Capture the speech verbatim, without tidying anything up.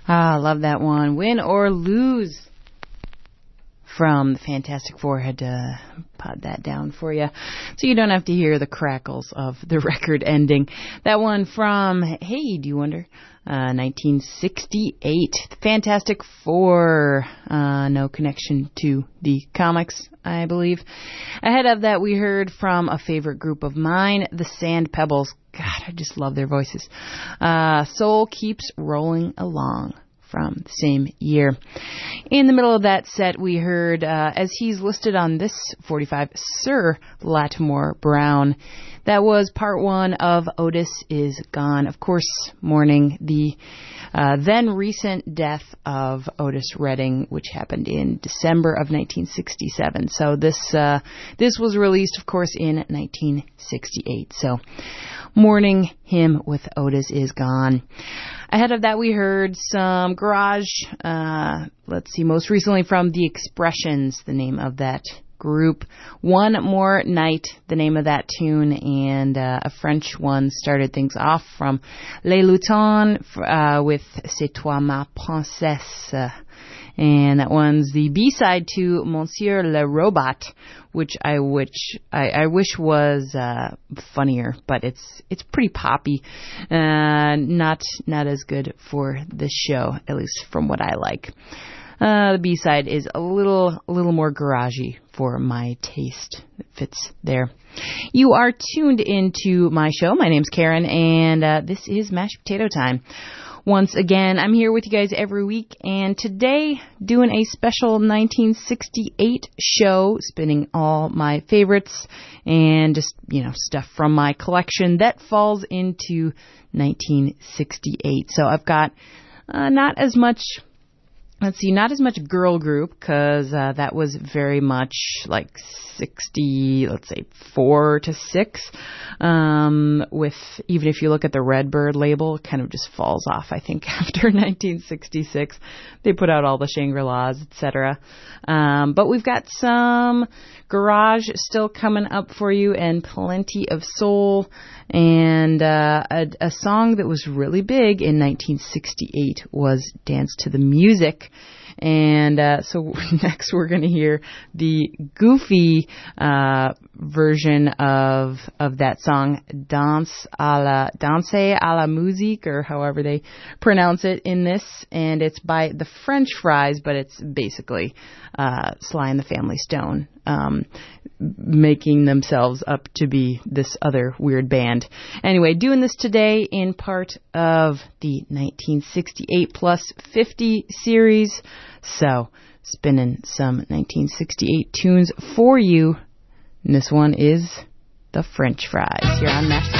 Ah, love that one. Win or lose from the Fantastic Four. Had to pod that down for you so you don't have to hear the crackles of the record ending. That one from Hey, Do You Wonder? Uh, nineteen sixty-eight. The Fantastic Four. Uh, no connection to the comics, I believe. Ahead of that, we heard from a favorite group of mine, the Sand Pebbles. God, I just love their voices. Uh, Soul Keeps Rolling Along from the same year. In the middle of that set, we heard, uh, as he's listed on this forty-five, Sir Lattimore Brown. That was part one of Otis Is Gone. Of course, mourning the uh, then recent death of Otis Redding, which happened in December of nineteen sixty-seven. So this uh, this was released, of course, in nineteen sixty-eight. So mourning him with Otis Is Gone. Ahead of that, we heard some garage, uh, let's see, most recently from The Expressions, the name of that group. One More Night, the name of that tune, and uh, a French one started things off from Les Lutins uh, with C'est Toi Ma Princesse. Uh, and that one's the B-side to Monsieur Le Robot, which I wish I, I wish was uh, funnier, but it's it's pretty poppy, uh, not not as good for this show, at least from what I like. Uh, the B-side is a little a little more garagey for my taste. It fits there. You are tuned into my show. My name's Karen, and uh, this is Mashed Potato Time. Once again, I'm here with you guys every week, and today doing a special nineteen sixty-eight show, spinning all my favorites and just, you know, stuff from my collection that falls into nineteen sixty-eight. So I've got uh, not as much... Let's see, not as much girl group, because uh, that was very much like sixty, let's say four to six. Um, with, even if you look at the Redbird label, it kind of just falls off, I think, after nineteen sixty-six. They put out all the Shangri-Las, et cetera. Um, but we've got some garage still coming up for you, and plenty of soul, and uh, a, a song that was really big in nineteen sixty-eight was Dance to the Music. And uh, so next we're going to hear the goofy uh, version of of that song, Danse à la, Danse à la musique, or however they pronounce it in this. And it's by the French Fries, but it's basically uh, Sly and the Family Stone um, making themselves up to be this other weird band. Anyway, doing this today in part of the nineteen sixty-eight plus fifty series. So, spinning some nineteen sixty-eight tunes for you. And this one is the French Fries here on Mashed